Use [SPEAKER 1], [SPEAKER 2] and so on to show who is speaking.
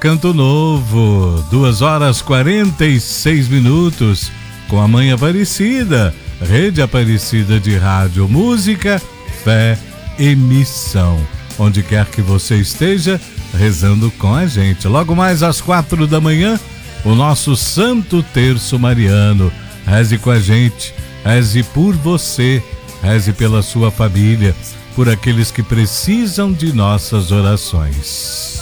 [SPEAKER 1] Canto Novo, 2h46, com a Mãe Aparecida, Rede Aparecida de Rádio, Música, Fé e Missão. Onde quer que você esteja, rezando com a gente. Logo mais às 4 da manhã, o nosso Santo Terço Mariano. Reze com a gente, reze por você, reze pela sua família, por aqueles que precisam de nossas orações.